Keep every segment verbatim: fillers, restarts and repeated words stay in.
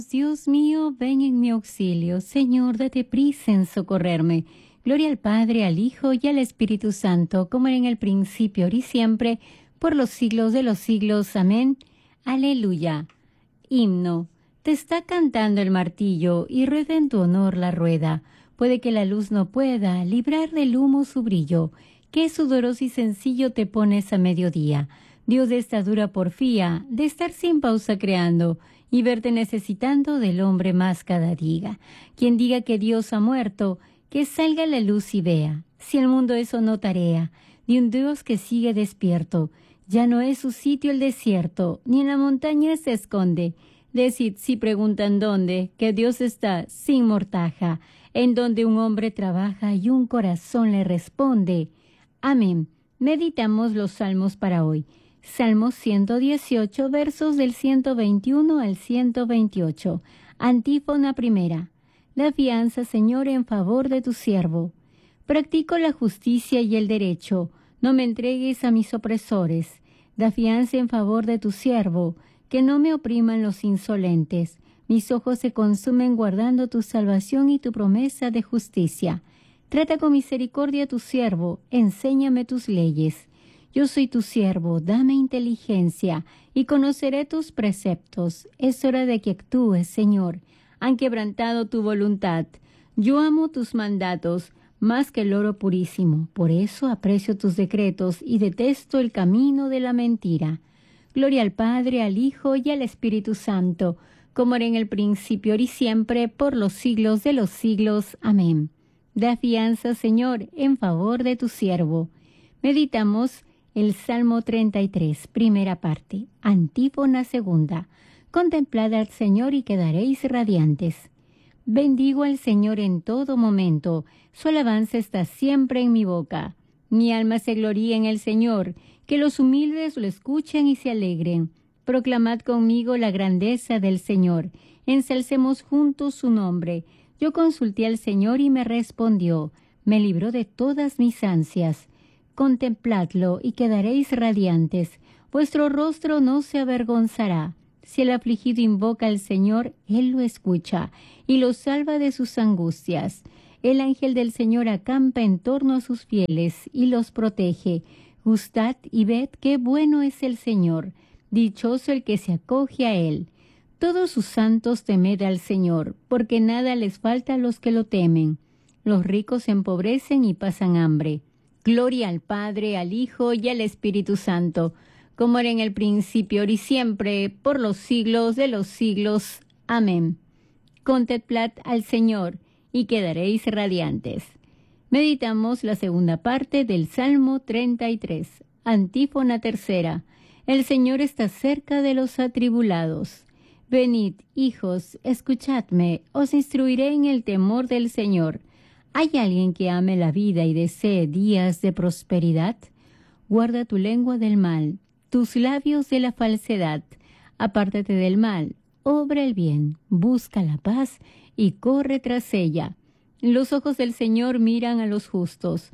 Dios mío, ven en mi auxilio. Señor, date prisa en socorrerme. Gloria al Padre, al Hijo y al Espíritu Santo, como era en el principio, ahora y siempre, por los siglos de los siglos. Amén. Aleluya. Himno. Te está cantando el martillo y rueda en tu honor la rueda. Puede que la luz no pueda librar del humo su brillo. Qué sudoroso y sencillo te pones a mediodía. Dios de esta dura porfía, de estar sin pausa creando y verte necesitando del hombre más cada día. Quien diga que Dios ha muerto, que salga la luz y vea. Si el mundo eso no tarea, de un Dios que sigue despierto, ya no es su sitio el desierto, ni en la montaña se esconde. Decid si preguntan dónde, que Dios está sin mortaja, en donde un hombre trabaja y un corazón le responde. Amén. Meditamos los salmos para hoy. Salmo ciento dieciocho, versos del ciento veintiuno al ciento veintiocho. Antífona primera. La fianza, Señor, en favor de tu siervo. Practico la justicia y el derecho. No me entregues a mis opresores. Da fianza en favor de tu siervo, que no me opriman los insolentes. Mis ojos se consumen guardando tu salvación y tu promesa de justicia. Trata con misericordia a tu siervo, enséñame tus leyes. Yo soy tu siervo, dame inteligencia, y conoceré tus preceptos. Es hora de que actúes, Señor. Han quebrantado tu voluntad. Yo amo tus mandatos más que el oro purísimo. Por eso aprecio tus decretos y detesto el camino de la mentira. Gloria al Padre, al Hijo y al Espíritu Santo, como era en el principio, ahora y siempre, por los siglos de los siglos. Amén. Da fianza, Señor, en favor de tu siervo. Meditamos el Salmo treinta y tres, primera parte, antífona segunda. Contemplad al Señor y quedaréis radiantes. Bendigo al Señor en todo momento, su alabanza está siempre en mi boca. Mi alma se gloría en el Señor, que los humildes lo escuchen y se alegren. Proclamad conmigo la grandeza del Señor, ensalcemos juntos su nombre. Yo consulté al Señor y me respondió, me libró de todas mis ansias. Contempladlo y quedaréis radiantes, vuestro rostro no se avergonzará. Si el afligido invoca al Señor, Él lo escucha y lo salva de sus angustias. El ángel del Señor acampa en torno a sus fieles y los protege. Gustad y ved qué bueno es el Señor, dichoso el que se acoge a Él. Todos sus santos temed al Señor, porque nada les falta a los que lo temen. Los ricos se empobrecen y pasan hambre. Gloria al Padre, al Hijo y al Espíritu Santo, como era en el principio, ahora y siempre, por los siglos de los siglos. Amén. Contemplad al Señor y quedaréis radiantes. Meditamos la segunda parte del Salmo treinta y tres, antífona tercera. El Señor está cerca de los atribulados. Venid, hijos, escuchadme, os instruiré en el temor del Señor. ¿Hay alguien que ame la vida y desee días de prosperidad? Guarda tu lengua del mal, tus labios de la falsedad. Apártate del mal, obra el bien, busca la paz y corre tras ella. Los ojos del Señor miran a los justos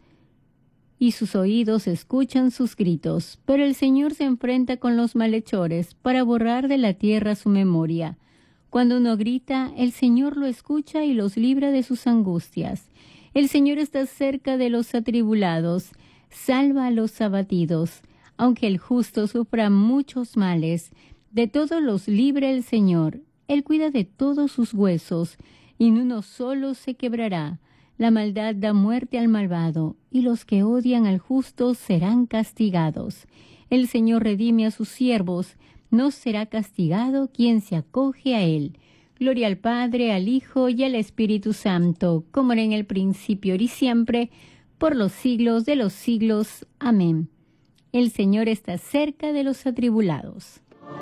y sus oídos escuchan sus gritos, pero el Señor se enfrenta con los malhechores para borrar de la tierra su memoria. Cuando uno grita, el Señor lo escucha y los libra de sus angustias. El Señor está cerca de los atribulados, salva a los abatidos. Aunque el justo sufra muchos males, de todos los libra el Señor. Él cuida de todos sus huesos, y en uno solo se quebrará. La maldad da muerte al malvado, y los que odian al justo serán castigados. El Señor redime a sus siervos, no será castigado quien se acoge a Él. Gloria al Padre, al Hijo y al Espíritu Santo, como era en el principio, ahora y siempre, por los siglos de los siglos. Amén. El Señor está cerca de los atribulados.